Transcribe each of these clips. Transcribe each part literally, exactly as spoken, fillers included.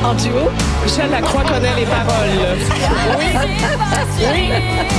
En duo? Michel Lacroix connaît les paroles. Là. Oui. Oui.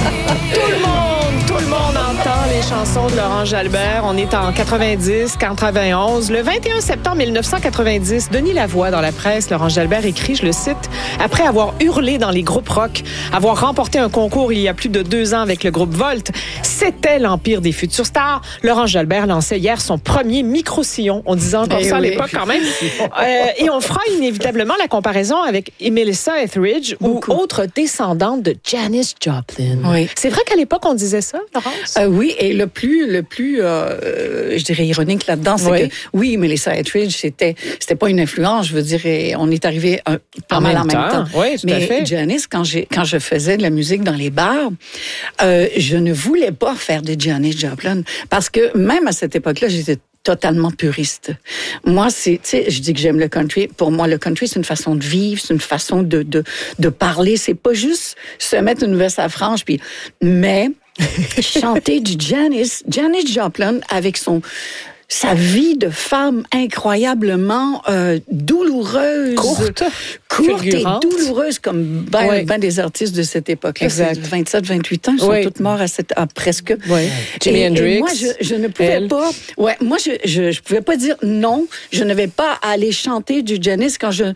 Tout le monde, tout le monde entend les chansons de Laurent Jalbert. On est en quatre-vingt-dix, quatre-vingt-onze. Le vingt et un septembre mille neuf cent quatre-vingt-dix, Denis Lavoie, dans la presse, Laurent Jalbert écrit, je le cite, « Après avoir hurlé dans les groupes rock, avoir remporté un concours il y a plus de deux ans avec le groupe Volt, c'était l'empire des futures stars. Laurent Jalbert lançait hier son premier micro-sillon. » On disait encore Eh ça à oui. l'époque quand même. Euh, et on fera inévitablement la comparaison avec Melissa Etheridge Beaucoup. ou autre descendante de Janis Joplin. Oui. C'est vrai qu'à l'époque, on disait ça, Laurence? Euh, oui, et le plus, le plus, euh, je dirais ironique là-dedans, c'est Oui. que oui, Melissa Etheridge, c'était, c'était pas une influence. Je veux dire, et on est arrivé un, pas En mal même en même temps. temps. Oui, tout Mais à fait. Janis, quand j'ai, quand je faisais de la musique dans les bars, euh, je ne voulais pas faire de Janis Joplin parce que même à cette époque-là, j'étais totalement puriste. Moi, c'est, tu sais, je dis que j'aime le country. Pour moi, le country, c'est une façon de vivre, c'est une façon de, de, de parler. C'est pas juste se mettre une veste à franges, puis, mais chanter du Janis, Janis Joplin avec son, sa vie de femme incroyablement euh, douloureuse. Courte. Courte et Fulgurante. douloureuse comme ben, Oui. ben des artistes de cette époque-là. Exact. C'est vingt-sept, vingt-huit ans, ils sont Oui. tous morts à cette, à presque. Oui. Jimi Et- et Hendrix. moi, je, je ne pouvais elle. pas. Ouais, moi, je, je, je pouvais pas dire non. Je ne vais pas aller chanter du Janis quand je,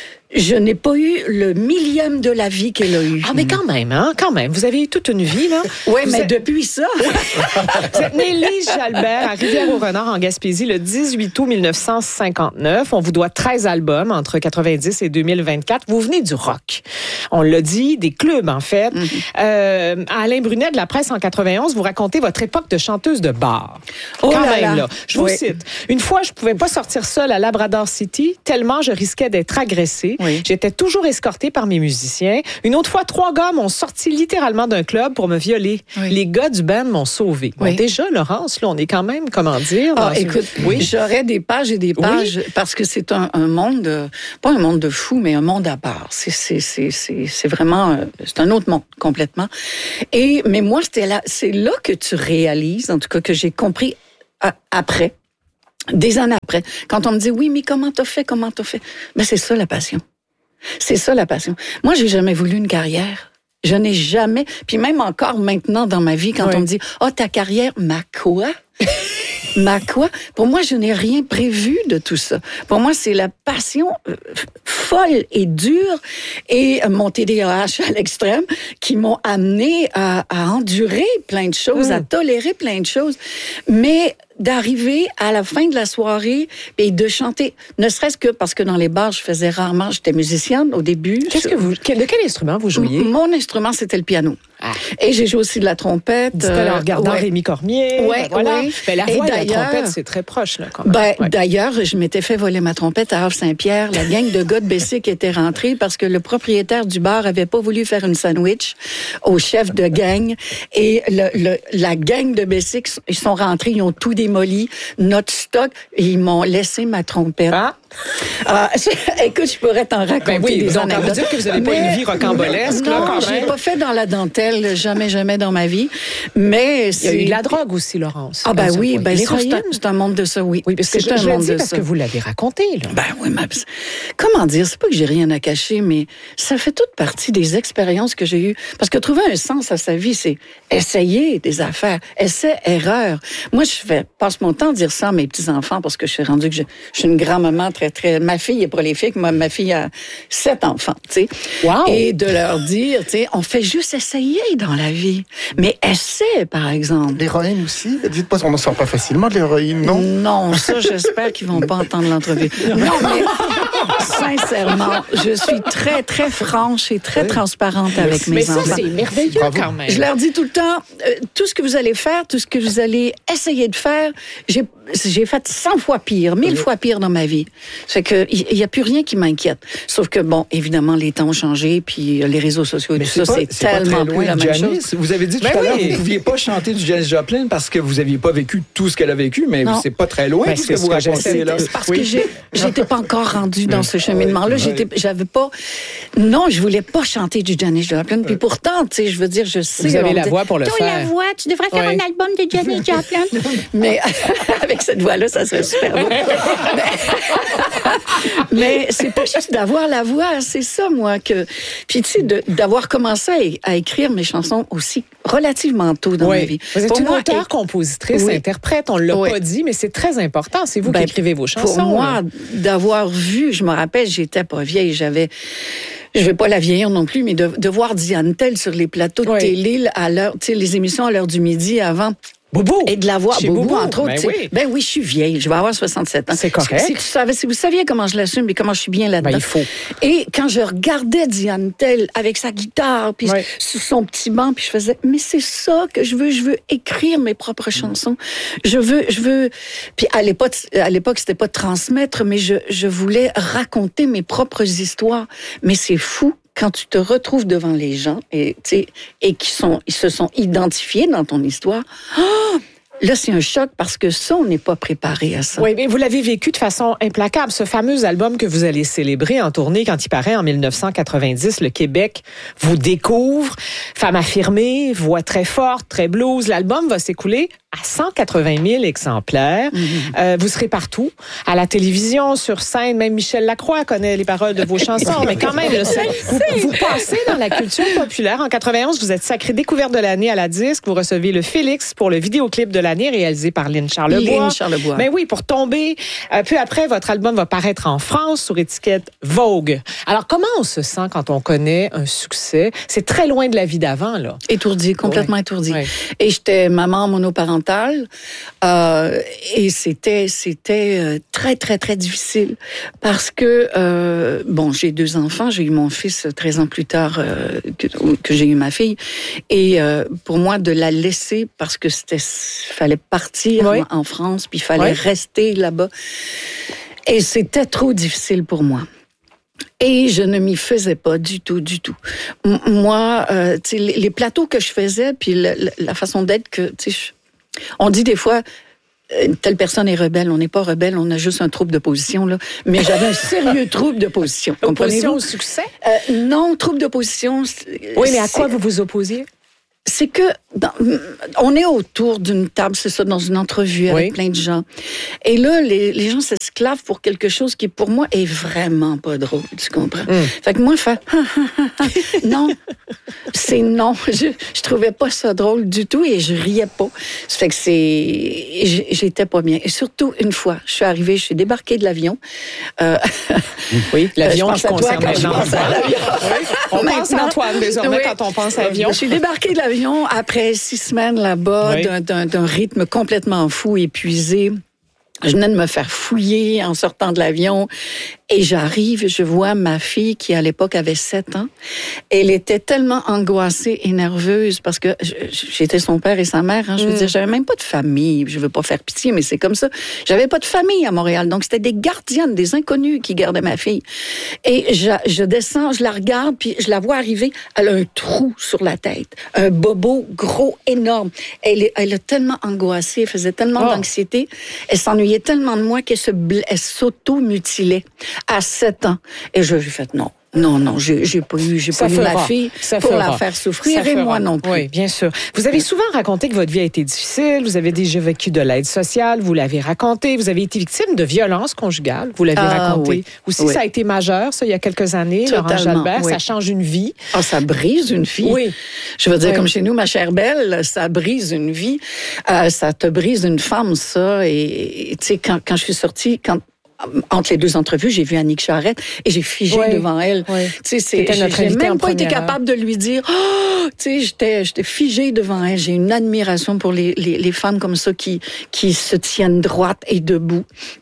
je n'ai pas eu le millième de la vie qu'elle a eu. Ah, mais quand même, hein, quand même. Vous avez eu toute une vie, là. Oui, Vous mais êtes- depuis ça. Vous êtes née Lise Jalbert à Rivière-au-Renard, en Gaspésie, le dix-huit août mille neuf cent cinquante-neuf. On vous doit treize albums entre quatre-vingt-dix et deux mille vingt-quatre. Vous venez du rock. On l'a dit, des clubs, en fait. Mm-hmm. Euh, à Alain Brunet de La Presse en quatre-vingt-onze, vous racontez votre époque de chanteuse de bar. Oh Quand là même, là. là. Je vous Oui. cite. Une fois, je pouvais pas sortir seule à Labrador City, tellement je risquais d'être agressée. Oui. J'étais toujours escortée par mes musiciens. Une autre fois, trois gars m'ont sorti littéralement d'un club pour me violer. Oui. Les gars du band m'ont sauvée. Bon, Oui. déjà, Laurence, là, on est quand même, comment dire... Ah, dans une- écoute, oui. j'aurais des pages et des pages parce que c'est un, un monde, euh, pas un monde de fous, mais un monde à part. C'est, c'est, c'est, c'est, c'est vraiment, euh, c'est un autre monde complètement. Et mais moi, c'était là, c'est là que tu réalises, en tout cas que j'ai compris euh, après, des années après, quand on me dit oui, mais comment t'as fait, comment t'as fait, ben c'est ça la passion. C'est ça la passion. Moi, j'ai jamais voulu une carrière. Je n'ai jamais, puis même encore maintenant dans ma vie, quand Oui. on me dit « Ah, oh, ta carrière, ma quoi? » Ma quoi? Pour moi, je n'ai rien prévu de tout ça. Pour moi, c'est la passion euh, folle et dure et euh, mon T D A H à l'extrême qui m'ont amené à, à endurer plein de choses, Mm. à tolérer plein de choses. Mais d'arriver à la fin de la soirée et de chanter, ne serait-ce que parce que dans les bars, je faisais rarement, j'étais musicienne au début. Qu'est-ce que vous, quel- de quel instrument vous jouiez? M- Mon instrument, c'était le piano. Ah. Et j'ai joué aussi de la trompette. Dites-le en regardant ouais. Rémi Cormier. Ouais, ben voilà. ouais. Ben, la Et voix et la d'ailleurs- trompette, c'est très proche, là, quand même. Ben, Ouais. d'ailleurs, je m'étais fait voler ma trompette à Havre-Saint-Pierre. La gang de gars de Bessic était rentrée parce que le propriétaire du bar avait pas voulu faire une sandwich au chef de gang. Et le, le, la gang de Bessic, ils sont rentrés, ils ont tout démoli, notre stock, et ils m'ont laissé ma trompette. Ah. Ah, écoute, je pourrais t'en raconter Ben oui, des donc, à vous anecdotes. dire que vous n'avez pas Mais- une vie rocambolesque, là, Non, quand je l'ai même. pas fait dans la dentelle, jamais, jamais dans ma vie. Mais Il y a c'est... eu de la drogue aussi, Laurence. Ah ben Dans un oui, point. ben c'est, L'héroïne. un, c'est un monde de ça, oui. Oui, parce que c'est je, un je le monde dis de parce ça. que vous l'avez raconté, là. Ben oui, mais comment dire, c'est pas que j'ai rien à cacher, mais ça fait toute partie des expériences que j'ai eues. Parce que trouver un sens à sa vie, c'est essayer des affaires, essai, erreur. Moi, je fais, passe mon temps à dire ça à mes petits-enfants parce que je suis rendue que je, je suis une grand-maman très, très... Ma fille est prolifique, moi, ma fille a sept enfants, tu sais. Wow. Et de leur dire, tu sais, on fait juste essayer dans la vie. Mais essaie, par exemple. L'héroïne aussi? Dites pas, on n'en sort pas facilement de l'héroïne, non? Non, ça, j'espère qu'ils vont pas entendre l'entrevue. Non, mais sincèrement, je suis très, très franche et très transparente avec mes Mais ça, enfants. c'est merveilleux, Bravo. quand même. Je leur dis tout le temps, euh, tout ce que vous allez faire, tout ce que vous allez essayer de faire, j'ai, j'ai fait cent fois pire, mille fois pire dans ma vie. C'est que il y, y a plus rien qui m'inquiète. Sauf que bon, évidemment, les temps ont changé, puis euh, les réseaux sociaux et Mais tout c'est ça, pas, c'est c'est pas tellement très plus loin la de même Janis. chose. Vous avez dit tout Ben à l'heure, oui. vous ne pouviez pas chanter du Janis Joplin parce que vous n'aviez pas vécu tout ce qu'elle a vécu, mais Non. c'est pas très loin Ben, tout ce c'est que ce vous que racontez j'essaie là. C'est parce Oui. que j'ai, j'étais pas encore rendue dans ce cheminement. temps-là, j'étais, j'avais pas, non, je voulais pas chanter du Janis Joplin. Puis pourtant, tu sais, je veux dire, je sais. Vous avez la dit, voix pour le faire. la voix, tu devrais faire oui. un album de Janis Joplin. Mais avec cette voix-là, ça serait super beau. mais, mais c'est pas juste d'avoir la voix, c'est ça, moi, que. Puis, tu sais, de, d'avoir commencé à, à écrire mes chansons aussi relativement tôt dans oui. ma vie. Vous êtes pour une moi, auteure, et... compositrice, oui. interprète, on ne l'a oui. pas dit, mais c'est très important. C'est vous ben, qui écrivez vos chansons. Pour moi, là. d'avoir vu, je me rappelle, j'étais pas vieille, j'avais... Je vais pas la vieillir non plus, mais de, de voir Diane Tell sur les plateaux de oui. télé, à l'heure, tu sais, les émissions à l'heure du midi avant... Boubou. Et de la voir, Boubou, Boubou, entre autres. Ben oui. ben oui, je suis vieille. Je vais avoir soixante-sept ans. C'est correct. Si, tu savais, si vous saviez comment je l'assume et comment je suis bien là-dedans. Ben, il faut. Et quand je regardais Diane Tell avec sa guitare, puis oui. sous son petit banc, puis je faisais, mais c'est ça que je veux. Je veux écrire mes propres chansons. Je veux, je veux. Puis à l'époque, à l'époque, c'était pas de transmettre, mais je, je voulais raconter mes propres histoires. Mais c'est fou. Quand tu te retrouves devant les gens et, et qui sont, ils se sont identifiés dans ton histoire, oh, là, c'est un choc parce que ça, on n'est pas préparé à ça. Oui, mais vous l'avez vécu de façon implacable. Ce fameux album que vous allez célébrer en tournée quand il paraît en dix-neuf cent quatre-vingt-dix, le Québec vous découvre. Femme affirmée, voix très forte, très blues. L'album va s'écouler à cent quatre-vingt mille exemplaires. Mm-hmm. Euh, vous serez partout, à la télévision, sur scène. Même Michel Lacroix connaît les paroles de vos chansons. Mais quand même, là, vous, vous passez dans la culture populaire. En quatre-vingt-onze, vous êtes sacrée découverte de l'année à la disque. Vous recevez le Félix pour le vidéoclip de l'année réalisé par Lynn Charlebois. Lynn Charlebois. Mais oui, pour tomber. Euh, peu après, votre album va paraître en France sur étiquette Vogue. Alors, comment on se sent quand on connaît un succès? C'est très loin de la vie d'avant, là. Étourdie, complètement ouais. étourdie. Ouais. Et j'étais maman monoparentale. Euh, et c'était c'était euh, très très très difficile parce que euh, bon, j'ai deux enfants, j'ai eu mon fils treize ans plus tard euh, que, que j'ai eu ma fille, et euh, pour moi de la laisser parce que c'était fallait partir oui. en, en France, puis il fallait oui. rester là-bas, et c'était trop difficile pour moi. Et je ne m'y faisais pas du tout, du tout. M- moi, euh, tu sais, les, les plateaux que je faisais, puis la, la, la façon d'être que, tu sais, on dit des fois, telle personne est rebelle. On n'est pas rebelle, on a juste un trouble de position, là. Mais j'avais un sérieux trouble de position. Opposition au succès? Euh, non, trouble de position. Oui, mais à quoi vous vous opposiez? C'est que dans, on est autour d'une table, c'est ça, dans une entrevue avec oui. plein de gens. Et là, les, les gens s'esclavent pour quelque chose qui, pour moi, est vraiment pas drôle, tu comprends? Mm. Fait que moi, je fais non, c'est non. Je, je trouvais pas ça drôle du tout et je riais pas. Ça fait que c'est, j'étais pas bien. Et surtout, une fois, je suis arrivée, je suis débarquée de l'avion. Euh, oui, l'avion qui concerne les gens. Oui. On pense à Antoine désormais oui. quand on pense à l'avion. Je suis débarquée de l'avion après six semaines là-bas, oui. d'un, d'un, d'un rythme complètement fou, épuisé. Je venais de me faire fouiller en sortant de l'avion et j'arrive, je vois ma fille qui à l'époque avait sept ans. Elle était tellement angoissée et nerveuse parce que j'étais son père et sa mère. Hein, je veux mm. dire, j'avais même pas de famille. Je veux pas faire pitié, mais c'est comme ça. J'avais pas de famille à Montréal, donc c'était des gardiennes, des inconnus qui gardaient ma fille. Et je, je descends, je la regarde, puis je la vois arriver. Elle a un trou sur la tête, un bobo gros, énorme. Elle, est, elle est tellement angoissée, elle faisait tellement oh. d'anxiété, elle s'ennuyait tellement de moi qu'elle se, elle s'auto-mutilait à sept ans. Et je lui ai fait non. Non, non, j'ai, j'ai pas eu, j'ai pas eu ma fille ça pour fera. la faire souffrir ça et fera. moi non plus. Oui, bien sûr. Vous avez souvent raconté que votre vie a été difficile, vous avez déjà vécu de l'aide sociale, vous l'avez raconté, vous avez été victime de violences conjugales, vous l'avez ah, raconté. Oui. Aussi, oui. ça a été majeur, ça, il y a quelques années, Laurent Jalbert, oui. ça change une vie. Ah, ça brise une vie. Oui. Je veux dire, oui. comme chez nous, ma chère belle, ça brise une vie. Euh, ça te brise une femme, ça. Et, et tu sais, quand, quand je suis sortie, quand entre les deux entrevues, j'ai vu Annick Charrette et j'ai figé oui, devant elle. Oui. Tu sais, c'est, j'ai, j'ai même pas été capable de lui dire. Oh, tu sais, j'étais, j'étais figée devant elle. J'ai une admiration pour les, les, les femmes comme ça qui, qui se tiennent droites et debout.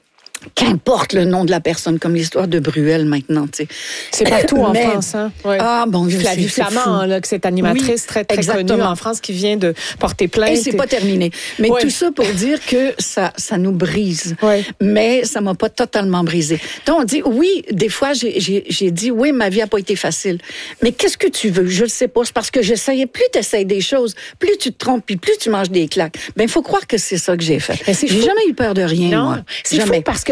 Qu'importe le nom de la personne, comme l'histoire de Bruel maintenant, tu sais. C'est partout euh, en mais, France, hein. Ouais. Ah bon, Flavie Flamand, là, que cette animatrice oui, très très exactement. connue en France qui vient de porter plainte. Et c'est et... pas terminé. Mais ouais. tout ça pour dire que ça, ça nous brise. Ouais. Mais ça m'a pas totalement brisé. Donc on dit oui, des fois j'ai, j'ai, j'ai dit oui, ma vie a pas été facile. Mais qu'est-ce que tu veux Je le sais pas. C'est parce que j'essayais. Plus t'essayes des choses, plus tu te trompes, puis plus tu manges des claques. Ben il faut croire que c'est ça que j'ai fait. Mais c'est j'ai fou. jamais eu peur de rien. Non, moi. c'est jamais. fou parce que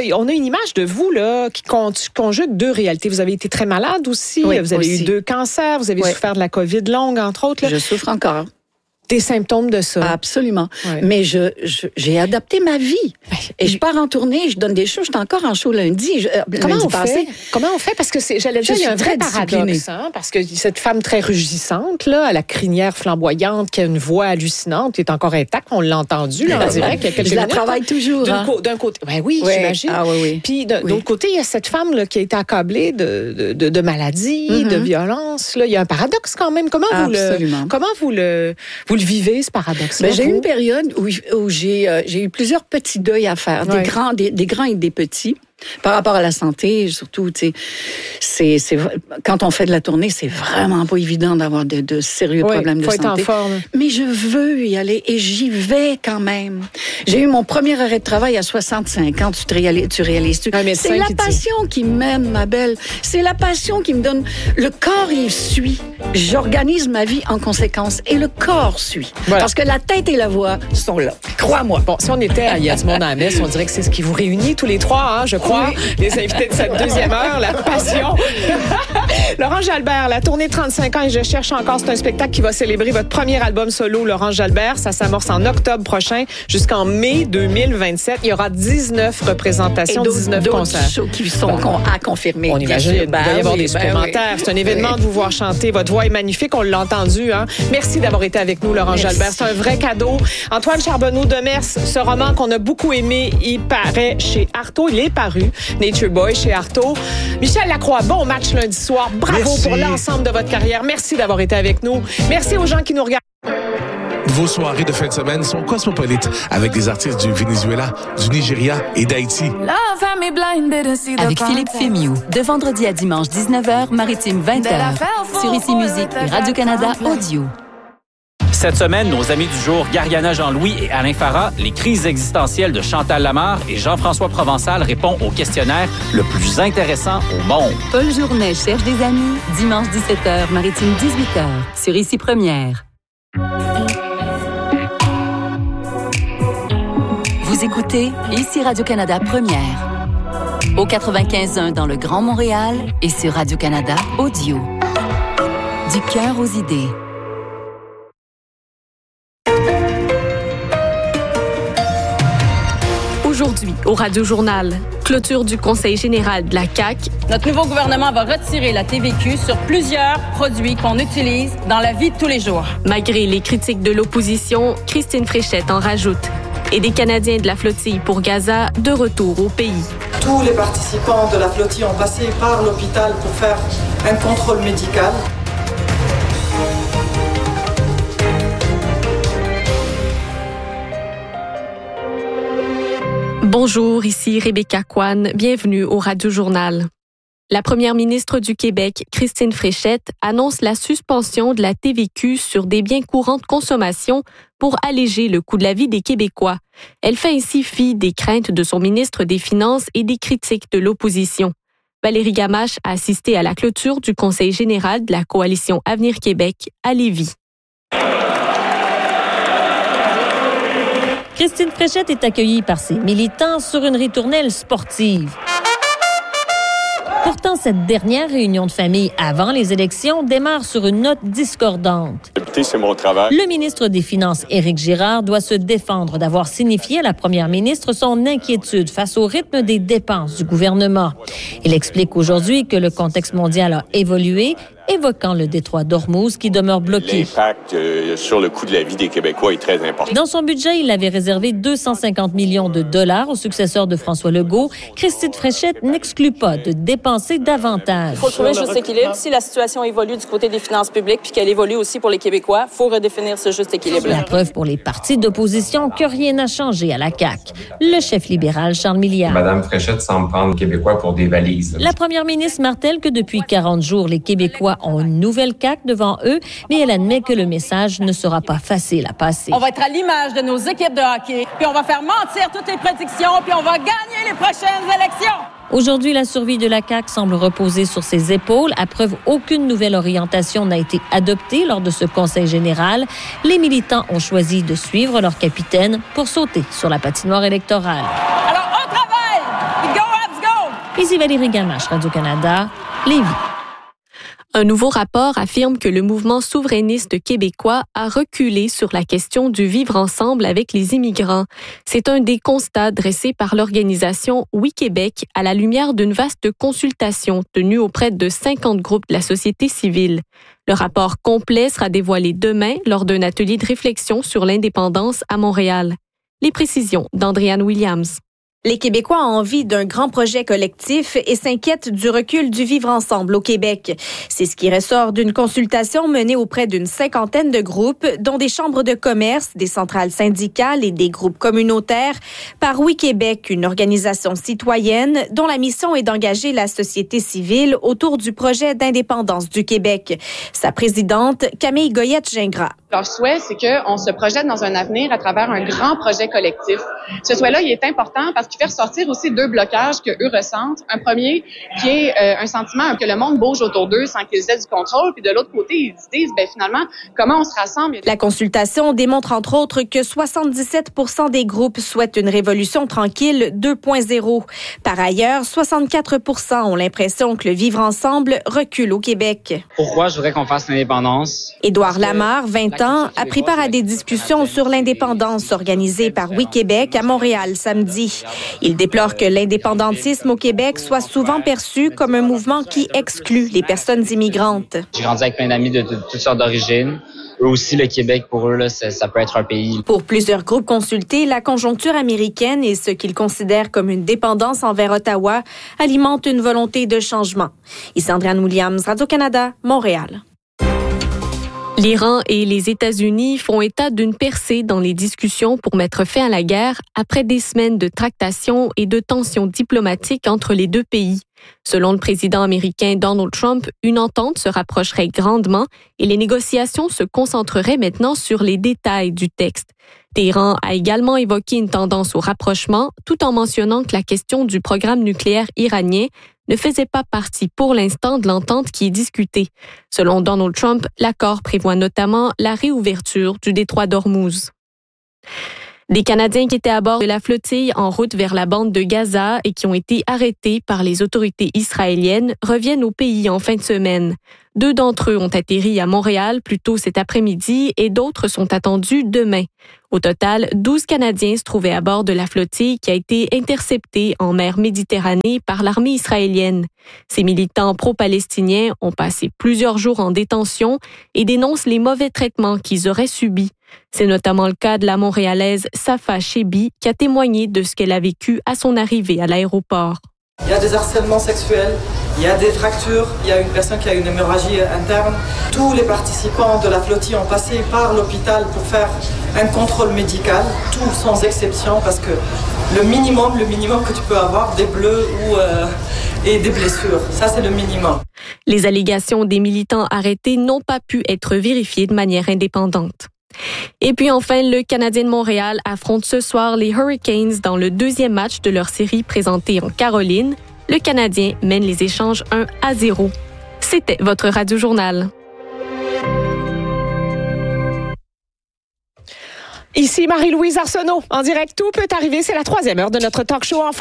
qu'on a une image de vous là qui conjugue deux réalités. Vous avez été très malade aussi. Oui, vous avez aussi. eu deux cancers. Vous avez Oui. souffert de la COVID longue, entre autres. Là. Je souffre encore. Des symptômes de ça. Absolument. Ouais. Mais je, je, j'ai adapté ma vie. Et je pars en tournée, je donne des shows. J'étais encore en show lundi. Je, Comment lundi on passé. fait? Comment on fait? Parce que c'est, j'allais dire, Je il y a un suis vrai très paradoxe. Hein? Parce que cette femme très rugissante, là, à la crinière flamboyante, qui a une voix hallucinante, qui est encore intacte, on l'a entendu là, en direct il y a quelques Je la minutes. travaille toujours. D'un, Hein? co- d'un côté, ben oui, Oui. j'imagine. Ah oui, oui. Puis de, Oui. d'autre côté, il y a cette femme là, qui a été accablée de, de, de, de maladies, Mm-hmm. de violences. Là. Il y a un paradoxe quand même. Comment vous le, Absolument. comment vous le, vous le vivez, ce paradoxe? Ben, j'ai eu une période où, où j'ai, euh, j'ai eu plusieurs petits deuils à faire, Ouais. des grands, des, des grands et des petits. Par rapport à la santé, surtout, tu sais, c'est, c'est, quand on fait de la tournée, c'est vraiment pas évident d'avoir de, de sérieux Oui, problèmes de faut être santé. en forme. Mais je veux y aller et j'y vais quand même. J'ai eu mon premier arrêt de travail à soixante-cinq ans, tu te réalises, tu réalises-tu? Un médecin C'est la qui dit. passion qui mène, ma belle. C'est la passion qui me donne. Le corps, il suit. J'organise ma vie en conséquence et le corps suit. Voilà. Parce que la tête et la voix sont là. Crois-moi. Bon, si on était à Il y a du monde à la messe, on dirait que c'est ce qui vous réunit tous les trois, hein, je crois. Les invités de cette deuxième heure, la passion. Laurent Jalbert, la tournée trente-cinq ans et je cherche encore, c'est un spectacle qui va célébrer votre premier album solo, Laurent Jalbert. Ça s'amorce en octobre prochain jusqu'en mai deux mille vingt-sept. Il y aura dix-neuf représentations, Et d'autres, dix-neuf d'autres concerts. shows qui sont con- à confirmer. On bien imagine, sûr. il va y avoir oui, des ben supplémentaires. oui. C'est un événement Oui. de vous voir chanter. Votre voix est magnifique, on l'a entendu. Hein? Merci d'avoir été avec nous, Laurent Merci. Jalbert. C'est un vrai cadeau. Antoine Charbonneau de Mers, ce roman qu'on a beaucoup aimé, il paraît chez Artaud. Il est paru. Nature Boy chez Artaud. Michel Lacroix, bon match lundi soir. Bravo Merci. pour l'ensemble de votre carrière. Merci d'avoir été avec nous. Merci aux gens qui nous regardent. Vos soirées de fin de semaine sont cosmopolites avec des artistes du Venezuela, du Nigeria et d'Haïti. Avec Philippe Fémiou, de vendredi à dimanche dix-neuf heures, Maritime vingt heures, sur Ici Musique et Radio-Canada Audio. Cette semaine, nos amis du jour, Gariana Jean-Louis et Alain Farah, les crises existentielles de Chantal Lamarre et Jean-François Provençal répondent au questionnaire le plus intéressant au monde. Paul Journet cherche des amis, dimanche dix-sept heures, Maritime dix-huit heures, sur Ici Première. Vous écoutez Ici Radio-Canada Première. Au quatre-vingt-quinze point un dans le Grand Montréal et sur Radio-Canada Audio. Du cœur aux idées. Aujourd'hui, au Radio-Journal, clôture du Conseil général de la C A Q. Notre nouveau gouvernement va retirer la T V Q sur plusieurs produits qu'on utilise dans la vie de tous les jours. Malgré les critiques de l'opposition, Christine Fréchette en rajoute. Et des Canadiens de la flottille pour Gaza de retour au pays. Tous les participants de la flottille ont passé par l'hôpital pour faire un contrôle médical. Bonjour, ici Rebecca Kwan. Bienvenue au Radio-Journal. La première ministre du Québec, Christine Fréchette, annonce la suspension de la T V Q sur des biens courants de consommation pour alléger le coût de la vie des Québécois. Elle fait ainsi fi des craintes de son ministre des Finances et des critiques de l'opposition. Valérie Gamache a assisté à la clôture du Conseil général de la Coalition Avenir Québec à Lévis. Christine Fréchette est accueillie par ses militants sur une ritournelle sportive. Pourtant, cette dernière réunion de famille avant les élections démarre sur une note discordante. C'est mon travail. Le ministre des Finances, Éric Girard, doit se défendre d'avoir signifié à la première ministre son inquiétude face au rythme des dépenses du gouvernement. Il explique aujourd'hui que le contexte mondial a évolué, évoquant le détroit d'Ormuz qui demeure bloqué. L'impact euh, sur le coût de la vie des Québécois est très important. Dans son budget, il avait réservé deux cent cinquante millions de dollars au successeur de François Legault. Christine Fréchette n'exclut pas de dépenser davantage. Il faut trouver le juste équilibre. Si la situation évolue du côté des finances publiques puis qu'elle évolue aussi pour les Québécois, il faut redéfinir ce juste équilibre. La preuve pour les partis d'opposition que rien n'a changé à la C A Q. Le chef libéral, Charles Milliard. Madame Fréchette semble prendre les Québécois pour des valises. La première ministre martèle que depuis quarante jours, les Québécois ont une nouvelle C A Q devant eux, mais elle admet que le message ne sera pas facile à passer. On va être à l'image de nos équipes de hockey, puis on va faire mentir toutes les prédictions, puis on va gagner les prochaines élections. Aujourd'hui, la survie de la C A Q semble reposer sur ses épaules. À preuve, aucune nouvelle orientation n'a été adoptée lors de ce conseil général. Les militants ont choisi de suivre leur capitaine pour sauter sur la patinoire électorale. Alors, on travaille! Puis Ici Valérie Gamache, Radio-Canada, Lévis. Un nouveau rapport affirme que le mouvement souverainiste québécois a reculé sur la question du vivre ensemble avec les immigrants. C'est un des constats dressés par l'organisation Oui Québec à la lumière d'une vaste consultation tenue auprès de cinquante groupes de la société civile. Le rapport complet sera dévoilé demain lors d'un atelier de réflexion sur l'indépendance à Montréal. Les précisions d'Andréane Williams. Les Québécois ont envie d'un grand projet collectif et s'inquiètent du recul du vivre ensemble au Québec. C'est ce qui ressort d'une consultation menée auprès d'une cinquantaine de groupes, dont des chambres de commerce, des centrales syndicales et des groupes communautaires, par Oui Québec, une organisation citoyenne dont la mission est d'engager la société civile autour du projet d'indépendance du Québec. Sa présidente, Camille Goyette-Gingras. Leur souhait, c'est qu'on se projette dans un avenir à travers un grand projet collectif. Ce souhait-là, il est important parce qu'il fait ressortir aussi deux blocages qu'eux ressentent. Un premier, qui est euh, un sentiment que le monde bouge autour d'eux sans qu'ils aient du contrôle. Puis de l'autre côté, ils se disent, ben finalement, comment on se rassemble? La consultation démontre entre autres que soixante-dix-sept pour cent des groupes souhaitent une révolution tranquille deux point zéro. Par ailleurs, soixante-quatre pour cent ont l'impression que le vivre ensemble recule au Québec. Pourquoi je voudrais qu'on fasse l'indépendance? Édouard Lamarre, vingt ans, a pris part à des discussions sur l'indépendance organisées par Oui Québec à Montréal samedi. Il déplore que l'indépendantisme au Québec soit souvent perçu comme un mouvement qui exclut les personnes immigrantes. J'ai grandi avec plein d'amis de, de, de toutes sortes d'origines. Eux aussi, le Québec, pour eux, là, ça, ça peut être un pays. Pour plusieurs groupes consultés, la conjoncture américaine et ce qu'ils considèrent comme une dépendance envers Ottawa alimentent une volonté de changement. Ici Andréane Williams, Radio-Canada, Montréal. L'Iran et les États-Unis font état d'une percée dans les discussions pour mettre fin à la guerre après des semaines de tractations et de tensions diplomatiques entre les deux pays. Selon le président américain Donald Trump, une entente se rapprocherait grandement et les négociations se concentreraient maintenant sur les détails du texte. Téhéran a également évoqué une tendance au rapprochement, tout en mentionnant que la question du programme nucléaire iranien ne faisait pas partie pour l'instant de l'entente qui est discutée. Selon Donald Trump, l'accord prévoit notamment la réouverture du détroit d'Ormuz. Des Canadiens qui étaient à bord de la flottille en route vers la bande de Gaza et qui ont été arrêtés par les autorités israéliennes reviennent au pays en fin de semaine. Deux d'entre eux ont atterri à Montréal plus tôt cet après-midi et d'autres sont attendus demain. Au total, douze Canadiens se trouvaient à bord de la flottille qui a été interceptée en mer Méditerranée par l'armée israélienne. Ces militants pro-palestiniens ont passé plusieurs jours en détention et dénoncent les mauvais traitements qu'ils auraient subis. C'est notamment le cas de la Montréalaise Safa Chebi qui a témoigné de ce qu'elle a vécu à son arrivée à l'aéroport. Il y a des harcèlements sexuels, il y a des fractures, il y a une personne qui a une hémorragie interne. Tous les participants de la flottille ont passé par l'hôpital pour faire un contrôle médical, tout sans exception, parce que le minimum, le minimum que tu peux avoir, des bleus ou euh, et des blessures, ça c'est le minimum. Les allégations des militants arrêtés n'ont pas pu être vérifiées de manière indépendante. Et puis enfin, le Canadien de Montréal affronte ce soir les Hurricanes dans le deuxième match de leur série présentée en Caroline. Le Canadien mène les échanges un à zéro. C'était votre Radio-Journal. Ici Marie-Louise Arsenault, en direct. Tout peut arriver. C'est la troisième heure de notre talk show en